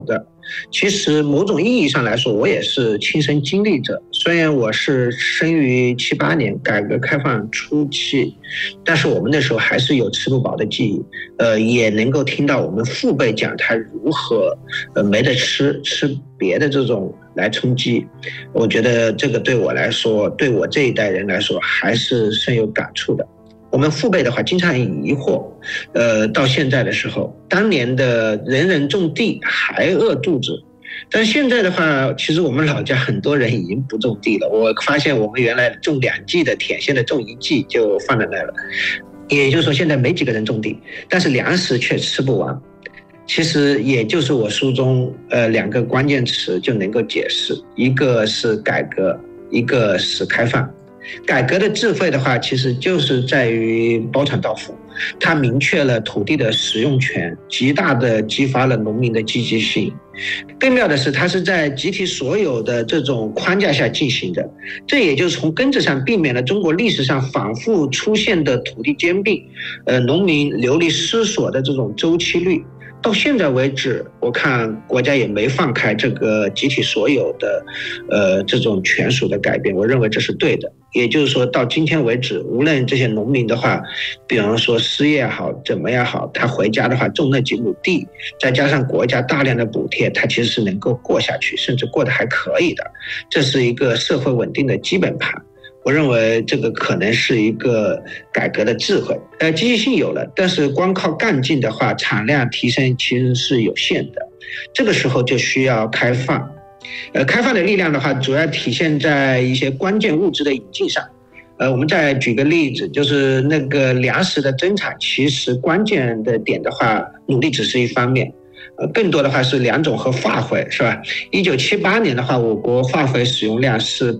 的。其实某种意义上来说，我也是亲身经历者。虽然我是生于78年改革开放初期，但是我们那时候还是有吃不饱的记忆，也能够听到我们父辈讲他如何没得吃别的这种来充饥。我觉得这个对我来说，对我这一代人来说还是深有感触的。我们父辈的话经常疑惑，到现在的时候，当年的人人种地还饿肚子，但现在的话，其实我们老家很多人已经不种地了。我发现我们原来种2季的田，现在种1季就放在那了，也就是说现在没几个人种地，但是粮食却吃不完。其实也就是我书中2个关键词就能够解释，一个是改革，一个是开放。改革的智慧的话，其实就是在于包产到户，它明确了土地的使用权，极大的激发了农民的积极性。更妙的是，它是在集体所有的这种框架下进行的，这也就是从根子上避免了中国历史上反复出现的土地兼并、农民流离失所的这种周期率。到现在为止，我看国家也没放开这个集体所有的这种权属的改变，我认为这是对的。也就是说，到今天为止，无论这些农民的话，比方说失业好怎么样好，他回家的话种那几亩地，再加上国家大量的补贴，他其实是能够过下去，甚至过得还可以的。这是一个社会稳定的基本盘。我认为这个可能是一个改革的智慧。积极性有了，但是光靠干劲的话，产量提升其实是有限的。这个时候就需要开放。开放的力量的话，主要体现在一些关键物质的引进上。我们再举个例子，就是那个粮食的增产，其实关键的点的话，努力只是一方面。更多的话是2种和化肥，是吧？1978年的话，我国化肥使用量是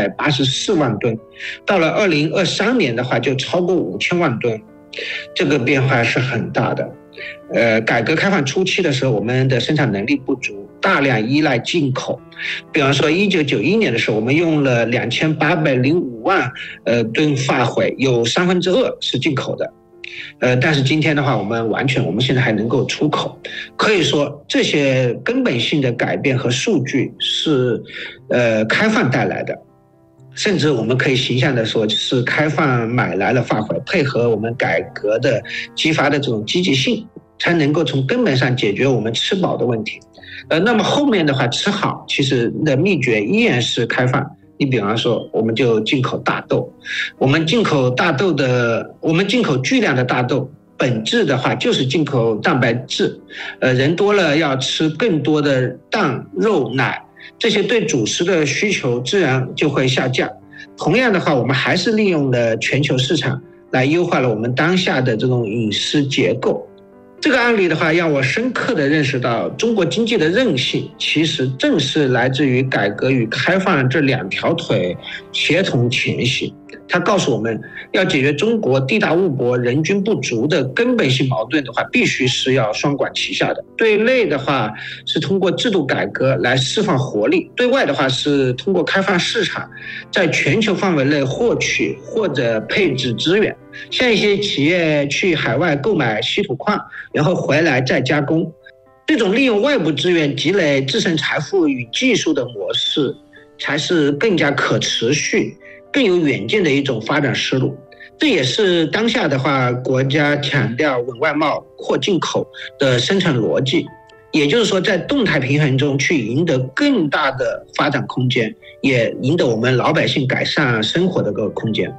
884万吨，到了2023年的话就超过5000万吨，这个变化是很大的。改革开放初期的时候，我们的生产能力不足，大量依赖进口。比方说1991年的时候，我们用了2805万吨化肥，有2/3是进口的。但是今天的话，我们现在还能够出口，可以说这些根本性的改变和数据是开放带来的，甚至我们可以形象的说是开放买来了化肥，配合我们改革的激发的这种积极性，才能够从根本上解决我们吃饱的问题。那么后面的话吃好，其实的秘诀依然是开放。你比方说，我们就进口大豆，我们进口巨量的大豆，本质的话就是进口蛋白质。人多了要吃更多的蛋、肉、奶，这些对主食的需求自然就会下降。同样的话，我们还是利用了全球市场来优化了我们当下的这种饮食结构。这个案例的话，让我深刻地认识到，中国经济的韧性其实正是来自于改革与开放这2条腿协同前行。它告诉我们，要解决中国地大物博、人均不足的根本性矛盾的话，必须是要双管齐下的。对内的话，是通过制度改革来释放活力；对外的话，是通过开放市场，在全球范围内获取或者配置资源。像一些企业去海外购买稀土矿，然后回来再加工，这种利用外部资源积累自身财富与技术的模式，才是更加可持续、更有远见的一种发展思路。这也是当下的话，国家强调稳外贸、扩进口的生产逻辑。也就是说，在动态平衡中去赢得更大的发展空间，也赢得我们老百姓改善生活的个空间。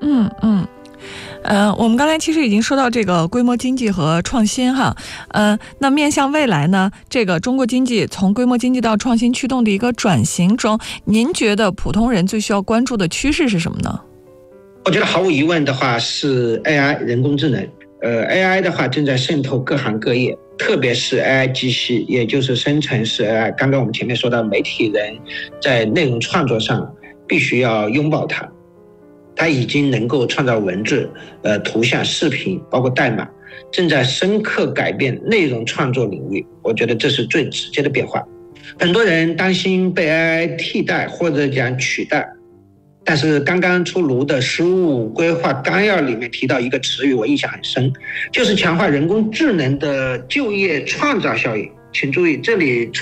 我们刚才其实已经说到这个规模经济和创新哈，那面向未来呢，这个中国经济从规模经济到创新驱动的一个转型中，您觉得普通人最需要关注的趋势是什么呢？ 我觉得毫无疑问的话是 AI 人工智能。AI 的话正在渗透各行各业，特别是 AI 机器，也就是生成式 AI。刚刚我们前面说到，媒体人在内容创作上必须要拥抱它。它已经能够创造文字、图像、视频，包括代码，正在深刻改变内容创作领域。我觉得这是最直接的变化。很多人担心被 AI 替代或者讲取代，但是刚刚出炉的15规划纲要里面提到一个词语，我印象很深，就是强化人工智能的就业创造效应。 请注意这里